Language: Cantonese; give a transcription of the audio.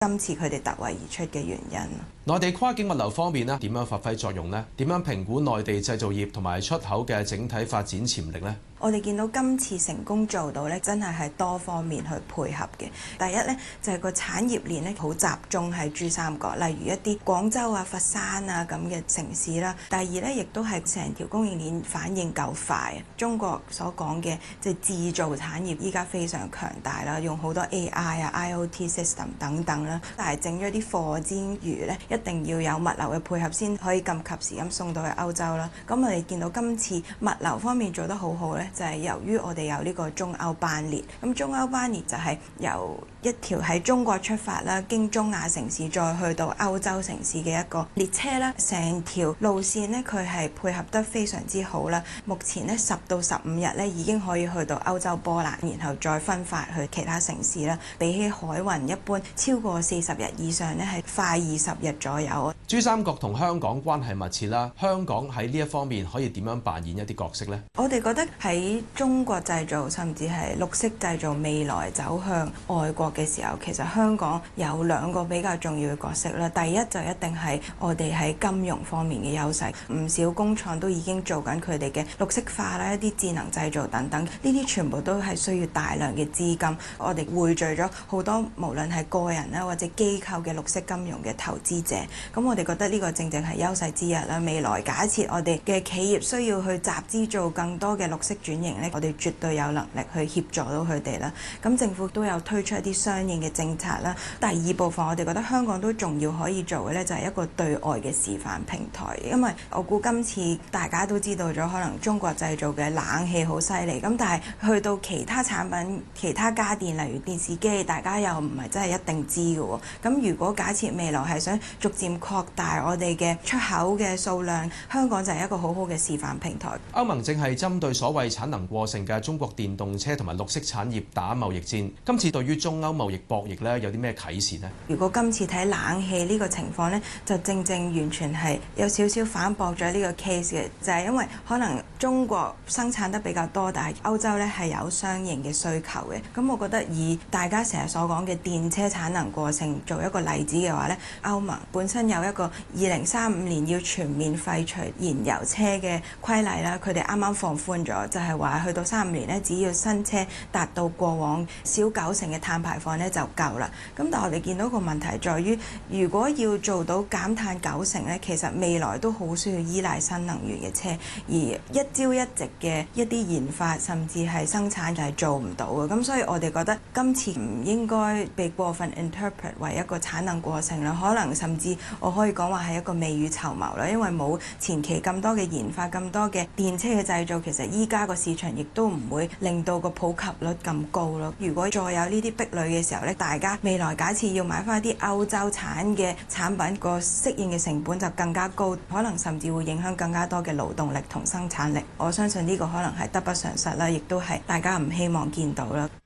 今次佢哋突圍而出嘅原因。 內地跨境物流方面咧，點樣發揮作用呢？點樣評估內地製造業同埋出口嘅整體發展潛力呢？ 我哋見到今次成功做到咧，真係多方面去配合嘅。第一咧就係個產業鏈咧好集中喺珠三角，例如一啲廣州啊、佛山啊咁嘅城市啦。第二咧亦都係成條供應鏈反應夠快。中國所講嘅即係製造產業依家非常強大啦，用好多 AI 啊、IoT system 等等啦。但係整咗啲貨之餘咧，一定要有物流嘅配合先可以咁及時咁送到去歐洲啦。咁我哋見到今次物流方面做得好好咧，就係由於我哋有呢個中歐班列，咁中歐班列就係由一條喺中國出發啦，經中亞城市再去到歐洲城市嘅一個列車啦，成條路線呢，佢係配合得非常之好啦。目前呢10到15日呢已經可以去到歐洲波蘭，然後再分發去其他城市啦。比起海運一般超過40日以上呢，係快20日左右。 珠三角同香港關係密切啦，香港喺呢一方面可以點樣扮演一啲角色呢？ 我哋覺得喺中國製造甚至係綠色製造未來走向外國嘅時候，其實香港有2個比較重要嘅角色啦。第一就一定係我哋喺金融方面嘅優勢，唔少工廠都已經做緊佢哋嘅綠色化啦，一啲智能製造等等，呢啲全部都係需要大量嘅資金。我哋匯聚咗好多無論係個人啦或者機構嘅綠色金融嘅投資者，咁我哋覺得呢個正正係優勢之一啦。未來假設我哋嘅企業需要去集資做更多嘅綠色轉型呢，我哋絕對有能力去協助到佢哋啦。咁政府都有推出一啲相應嘅政策啦。第二部分我哋覺得香港都仲要可以做嘅呢，就係一個對外嘅示範平台。因為我估今次大家都知道咗，可能中國製造嘅冷氣好犀利，咁但係去到其他產品、其他家電，例如電視機，大家又唔係真係一定知嘅喎。咁如果假設未來係想逐漸擴大我哋嘅出口嘅數量，香港就係一個好好嘅示範平台。 歐盟正係針對所謂產能過剩嘅中國電動車同埋綠色產業打貿易戰。今次對於中歐貿易博弈咧，有啲咩啟示呢？ 如果今次睇冷氣呢個情況呢，就正正完全係有少少反駁咗呢個 case 嘅，就係因為可能中國生產得比較多，但係歐洲呢係有相應嘅需求嘅。咁我覺得以大家成日所講嘅電車產能過剩做一個例子嘅話呢，歐盟本身有一個2035年要全面廢除燃油車嘅規例啦，佢哋啱啱放寬咗，就係話去到35年呢，只要新車達到過往少90%嘅碳排放呢就夠啦。咁但係我哋見到個問題在於，如果要做到減碳90%呢，其實未來都好需要依賴新能源嘅車，而一朝一夕嘅一啲研發甚至係生產就係做唔到嘅。咁所以我哋覺得今次唔應該被過分 interpret 為一個產能過剩啦，可能甚至我可以講話係一個未雨綢繆啦，因為冇前期咁多嘅研發、咁多嘅電車嘅製造，其實依家個市場亦都唔會令到個普及率咁高咯。如果再有呢啲壁壘嘅時候咧，大家未來假設要買翻啲歐洲產嘅產品，個適應嘅成本就更加高，可能甚至會影響更加多嘅勞動力同生產力。我相信呢個可能係得不償失啦，亦都係大家唔希望見到啦。